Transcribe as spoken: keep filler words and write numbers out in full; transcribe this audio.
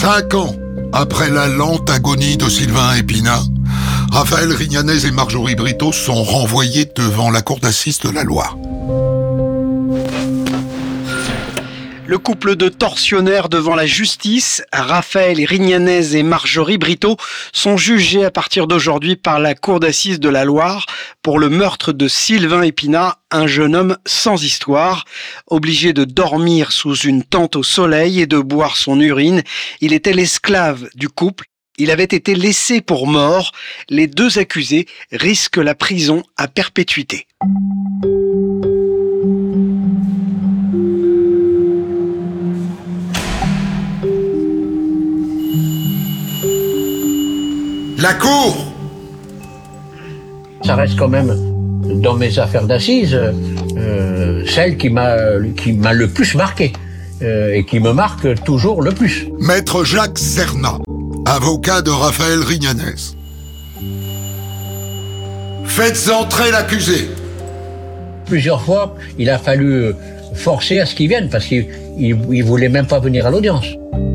Cinq ans après la lente agonie de Sylvain Épinat, Raphaël Rignanez et Marjorie Brito sont renvoyés devant la cour d'assises de la Loire. Le couple de tortionnaires devant la justice, Raphaël Rignanez et Marjorie Brito, sont jugés à partir d'aujourd'hui par la cour d'assises de la Loire pour le meurtre de Sylvain Épinat, un jeune homme sans histoire. Obligé de dormir sous une tente au soleil et de boire son urine, il était l'esclave du couple. Il avait été laissé pour mort. Les deux accusés risquent la prison à perpétuité. La cour! Ça reste quand même, dans mes affaires d'assises, euh, celle qui m'a, qui m'a le plus marqué euh, et qui me marque toujours le plus. Maître Jacques Zernat, avocat de Raphaël Rignanez. Faites entrer l'accusé. Plusieurs fois, il a fallu forcer à ce qu'il vienne parce qu'il il, il voulait même pas venir à l'audience.